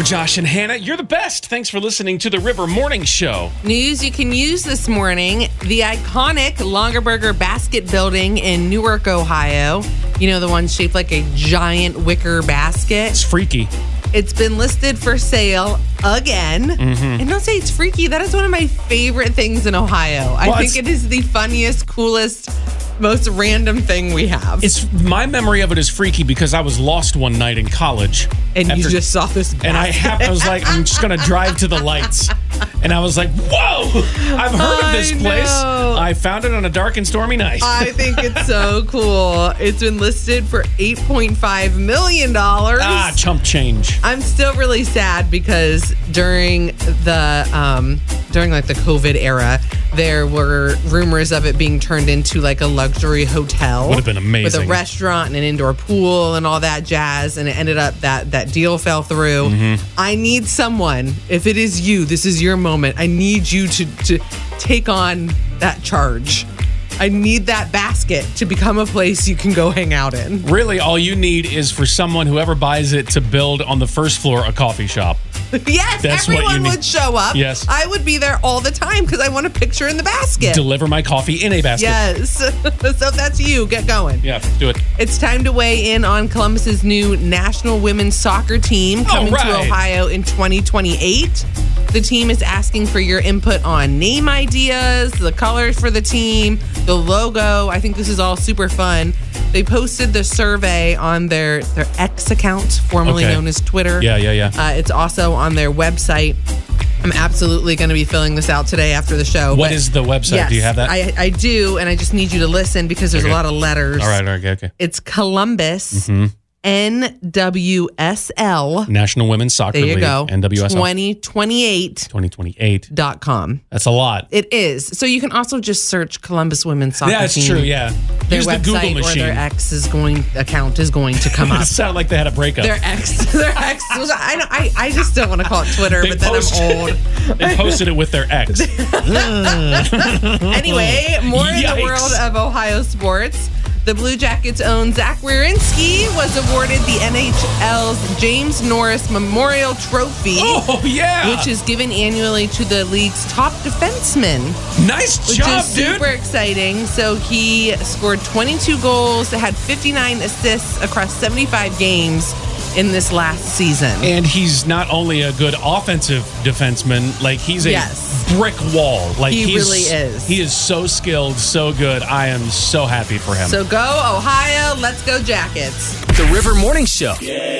for Josh and Hannah. You're the best. Thanks for listening to the River Morning Show. News you can use this morning. The iconic Longaberger Basket Building in Newark, Ohio. You know, the one shaped like a giant wicker basket. It's freaky. It's been listed for sale again. And don't say it's freaky. That is one of my favorite things in Ohio. I think it is the funniest, coolest, most random thing we have. It's my memory of it is freaky because I was lost one night in college. And you just saw this basket. And I was like, I'm just going to drive to the lights. And I was like, whoa, I've heard of this place. I found it on a dark and stormy night. I think it's so cool. It's been listed for $8.5 million. Chump change. I'm still really sad because during the COVID era, there were rumors of it being turned into like a luxury hotel. Would have been amazing. With a restaurant and an indoor pool and all that jazz. And it ended up that deal fell through. I need someone, if it is you, this is your moment. I need you to take on that charge. I need that basket to become a place you can go hang out in. Really, all you need is for someone, whoever buys it, to build on the first floor a coffee shop. Yes, That's what you everyone need. would show up. Yes. I would be there all the time because I want a picture in the basket. Deliver my coffee in a basket. Yes. So if that's you, get going. Yeah, do it. It's time to weigh in on Columbus's new national women's soccer team coming to Ohio in 2028. The team is asking for your input on name ideas, the colors for the team, the logo. I think this is all super fun. They posted the survey on their X account, formerly known as Twitter. Yeah. It's also on their website. I'm absolutely going to be filling this out today after the show. What is the website? Yes, do you have that? I do, and I just need you to listen because there's a lot of letters. All right, okay. It's Columbus, NWSL. National Women's Soccer There you League. go. NWSL. 2028.com. That's a lot. It is. So you can also just search Columbus Women's Soccer Team. Yeah, it's true, yeah. Their Use the website Google machine. or their account is going to come up. It sounded like they had a breakup. Their X. I just don't want to call it Twitter, but then I'm old. They posted it with their ex. Anyway, more in the world of Ohio sports. The Blue Jackets' own Zach Werenski was awarded the NHL's James Norris Memorial Trophy. Oh, yeah. Which is given annually to the league's top defenseman. Nice which job, is dude. Super exciting. So he scored 22 goals, had 59 assists across 75 games in this last season. And he's not only a good offensive defenseman, like he's a brick wall. Like he really is. He is so skilled, so good. I am so happy for him. So go Ohio, let's go Jackets. The River Morning Show.